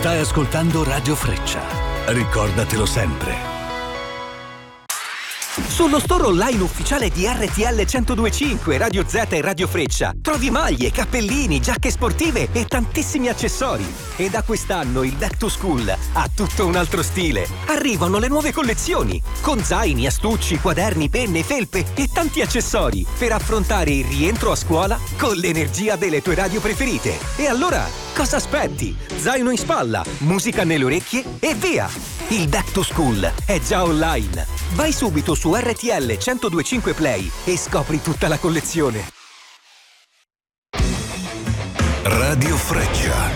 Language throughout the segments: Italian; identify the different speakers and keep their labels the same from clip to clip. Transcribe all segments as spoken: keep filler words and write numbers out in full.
Speaker 1: Stai ascoltando Radio Freccia. Ricordatelo sempre.
Speaker 2: Sullo store online ufficiale di R T L centodue e cinque, Radio Z e Radio Freccia trovi maglie, cappellini, giacche sportive e tantissimi accessori. E da quest'anno il Back to School ha tutto un altro stile. Arrivano le nuove collezioni con zaini, astucci, quaderni, penne, felpe e tanti accessori per affrontare il rientro a scuola con l'energia delle tue radio preferite. E allora, cosa aspetti? Zaino in spalla, musica nelle orecchie e via! Il Back to School è già online. Vai subito su R T L centodue e cinque Play e scopri tutta la collezione.
Speaker 1: Radio Freccia.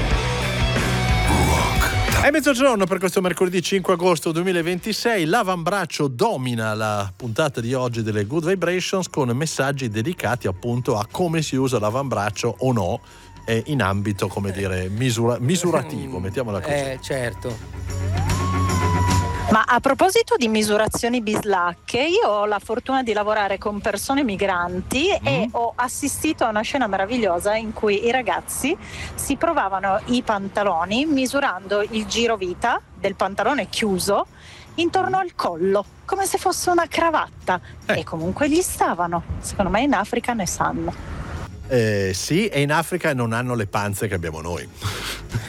Speaker 1: Rock.
Speaker 3: È mezzogiorno per questo mercoledì cinque agosto duemilaventisei. L'avambraccio domina la puntata di oggi delle Good Vibrations con messaggi dedicati appunto a come si usa l'avambraccio o no eh, in ambito, come dire, misura- misurativo, mettiamola così.
Speaker 4: Eh, certo.
Speaker 5: Ma a proposito di misurazioni bislacche, io ho la fortuna di lavorare con persone migranti mm. e ho assistito a una scena meravigliosa in cui i ragazzi si provavano i pantaloni misurando il girovita del pantalone chiuso intorno al collo, come se fosse una cravatta, eh. e comunque gli stavano. Secondo me in Africa ne sanno.
Speaker 3: Eh, sì, e in Africa non hanno le panze che abbiamo noi.